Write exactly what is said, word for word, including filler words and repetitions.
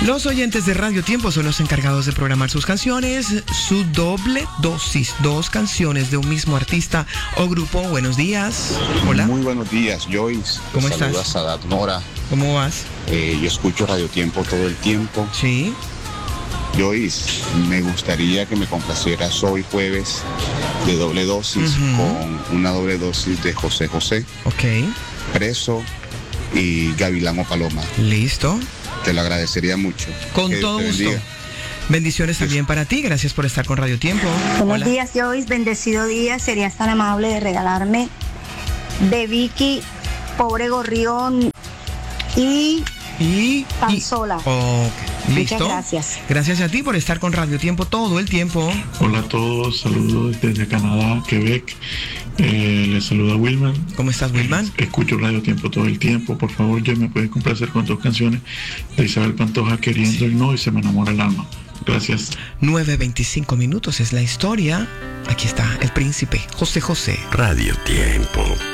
Los oyentes de Radio Tiempo son los encargados de programar sus canciones, su doble dosis, dos canciones de un mismo artista o grupo. Buenos días. Hola. Muy buenos días, Joyce. ¿Cómo Te estás? saluda Sadat Nora. ¿Cómo vas? Eh, yo escucho Radio Tiempo todo el tiempo. Sí. Joyce, me gustaría que me complacieras hoy jueves de doble dosis uh-huh. con una doble dosis de José José. Ok. Preso y Gavilán o Paloma. Listo. Te lo agradecería mucho. Con que todo gusto. Bendiciones también para ti. Gracias por estar con Radio Tiempo. Buenos Hola. días, Joyce. Bendecido día. Serías tan amable de regalarme de Vicky, Pobre Gorrión y, y Tan Sola. Ok. Listo. Muchas gracias. Gracias a ti por estar con Radio Tiempo todo el tiempo. Hola a todos. Saludos desde Canadá, Quebec. Eh, les saluda Wilman. ¿Cómo estás, Wilman? Escucho Radio Tiempo todo el tiempo. Por favor, ya me pueden complacer con dos canciones de Isabel Pantoja, Queriendo sí. el No y Se me enamora el alma. Gracias. nueve veinticinco minutos es la historia. Aquí está el príncipe José José. Radio Tiempo.